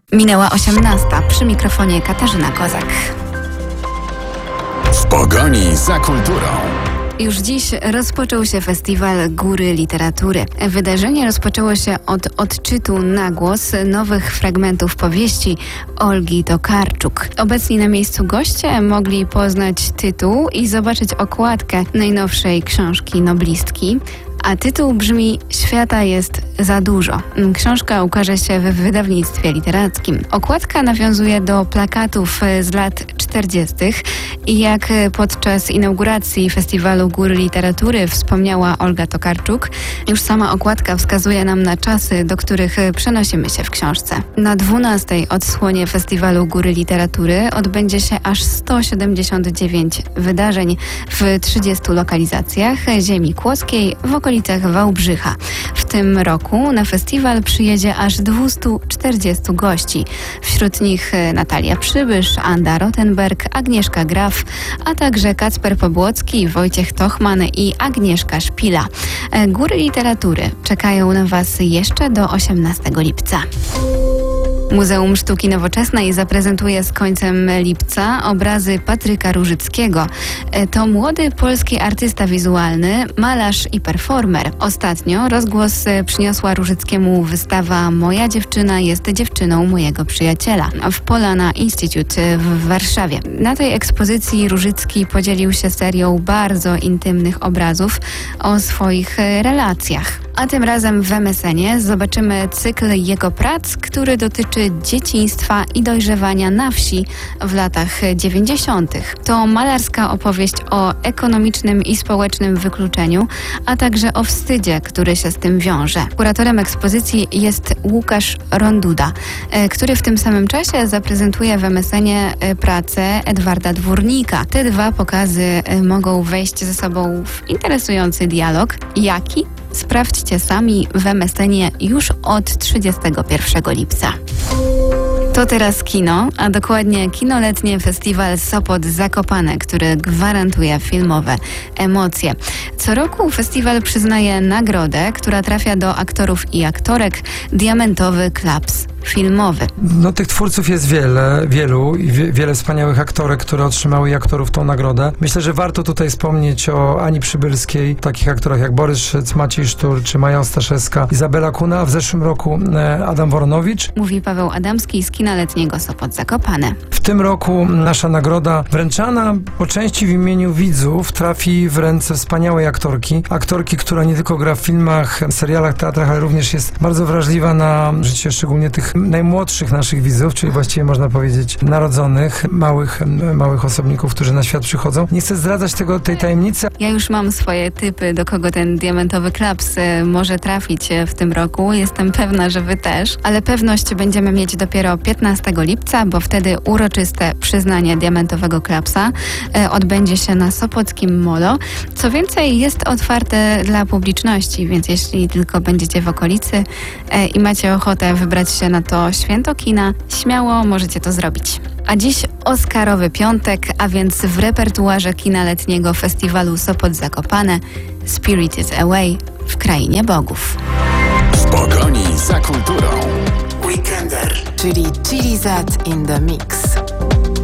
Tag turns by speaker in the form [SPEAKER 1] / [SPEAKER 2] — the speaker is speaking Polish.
[SPEAKER 1] Minęła 18. Przy mikrofonie Katarzyna Kozak.
[SPEAKER 2] W pogoni za kulturą.
[SPEAKER 1] Już dziś rozpoczął się Festiwal Góry Literatury. Wydarzenie rozpoczęło się od odczytu na głos nowych fragmentów powieści Olgi Tokarczuk. Obecni na miejscu goście mogli poznać tytuł i zobaczyć okładkę najnowszej książki noblistki. A tytuł brzmi „Świata jest za dużo”. Książka ukaże się w wydawnictwie literackim. Okładka nawiązuje do plakatów z lat 40. i jak podczas inauguracji Festiwalu Góry Literatury wspomniała Olga Tokarczuk, już sama okładka wskazuje nam na czasy, do których przenosimy się w książce. Na 12. odsłonie Festiwalu Góry Literatury odbędzie się aż 179 wydarzeń w 30 lokalizacjach ziemi kłodzkiej w okolicach Wałbrzycha. W tym roku na festiwal przyjedzie aż 240 gości. Wśród nich Natalia Przybysz, Anda Rottenberg, Agnieszka Graf, a także Kacper Pobłocki, Wojciech Tochman i Agnieszka Szpila. Góry Literatury czekają na Was jeszcze do 18 lipca. Muzeum Sztuki Nowoczesnej zaprezentuje z końcem lipca obrazy Patryka Różyckiego. To młody polski artysta wizualny, malarz i performer. Ostatnio rozgłos przyniosła Różyckiemu wystawa „Moja dziewczyna jest dziewczyną mojego przyjaciela” w Polana Institute w Warszawie. Na tej ekspozycji Różycki podzielił się serią bardzo intymnych obrazów o swoich relacjach. A tym razem w MSN-ie zobaczymy cykl jego prac, który dotyczy dzieciństwa i dojrzewania na wsi w latach 90. To malarska opowieść o ekonomicznym i społecznym wykluczeniu, a także o wstydzie, który się z tym wiąże. Kuratorem ekspozycji jest Łukasz Ronduda, który w tym samym czasie zaprezentuje w MSN-ie pracę Edwarda Dwórnika. Te dwa pokazy mogą wejść ze sobą w interesujący dialog. Jaki? Sprawdźcie sami w MSN-ie już od 31 lipca. To teraz kino, a dokładnie kinoletnie Festiwal Sopot Zakopane, który gwarantuje filmowe emocje. Co roku festiwal przyznaje nagrodę, która trafia do aktorów i aktorek, Diamentowy Klaps filmowy.
[SPEAKER 3] Tych twórców jest wielu i wiele wspaniałych aktorek, które otrzymały i aktorów tą nagrodę. Myślę, że warto tutaj wspomnieć o Ani Przybylskiej, takich aktorach jak Borys Szyc, Maciej Sztur czy Maja Ostaszewska, Izabela Kuna, a w zeszłym roku Adam Woronowicz.
[SPEAKER 1] Mówi Paweł Adamski z kina letniego Sopot Zakopane.
[SPEAKER 3] W tym roku nasza nagroda wręczana po części w imieniu widzów trafi w ręce wspaniałej aktorki, która nie tylko gra w filmach, serialach, teatrach, ale również jest bardzo wrażliwa na życie szczególnie tych najmłodszych naszych widzów, czyli właściwie można powiedzieć narodzonych, małych osobników, którzy na świat przychodzą. Nie chcę zdradzać tej tajemnicy.
[SPEAKER 1] Ja już mam swoje typy, do kogo ten Diamentowy Klaps może trafić w tym roku. Jestem pewna, że Wy też, ale pewność będziemy mieć dopiero 15 lipca, bo wtedy uroczyste przyznanie Diamentowego Klapsa odbędzie się na Sopockim Molo. Co więcej, jest otwarte dla publiczności, więc jeśli tylko będziecie w okolicy i macie ochotę wybrać się na to święto kina, śmiało możecie to zrobić. A dziś Oscarowy piątek, a więc w repertuarze kina letniego Festiwalu Sopot Zakopane Spirited Away w Krainie Bogów.
[SPEAKER 2] W pogoni za kulturą.
[SPEAKER 4] Weekender, czyli Chilizat in the Mix.